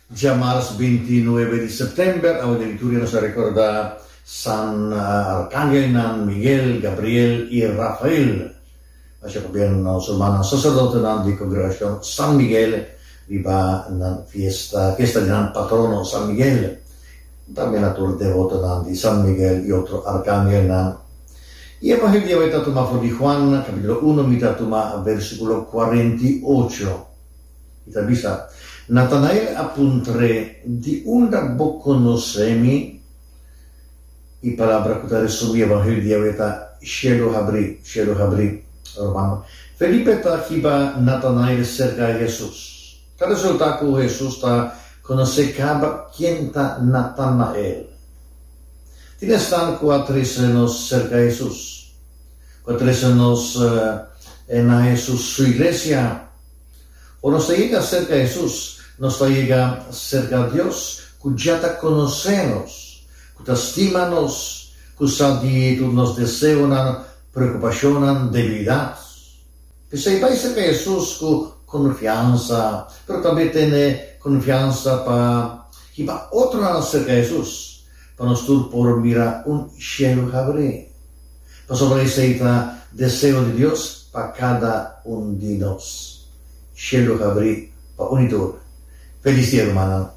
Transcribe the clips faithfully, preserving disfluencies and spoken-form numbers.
Ya marzo veintinueve de septiembre, la liturgia nos recuerda San Arcángel, Miguel, Gabriel y Rafael. Así que bien los hermanos sacerdotes de la congregación San Miguel viva la fiesta, fiesta del patrono San Miguel. También a todos los devotos de San Miguel y otro arcángel. Y el Evangelio de Toma de Juan, capítulo uno, mitad Toma, versículo cuarenta y ocho. Y también Natanael apuntre di una boconosemi y palabra que resumí Evangelio de Cielo Habri, Cielo Habri, hermano. Felipe está hiba Natanael cerca de Jesús. Cada resulta que Jesús está conoce quién está Natanael. Tiene están cuatro años cerca de Jesús. Cuatro años uh, en Jesús, su iglesia. O no se llega cerca de Jesús, no se llega cerca de Dios, que ya te conocemos, que te estimamos, que sabes nos deseos, preocupación, debilidad. Que se va cerca de Jesús con confianza, pero también tiene confianza para que va otro año cerca de Jesús, para nosotros por mirar un cielo abre. Para sobre ese deseo de Dios para cada uno de nosotros. Cielo abrí para unitud. Feliz día, hermano.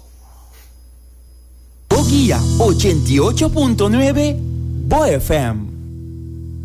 Guía ochenta y ocho punto nueve Bo F M.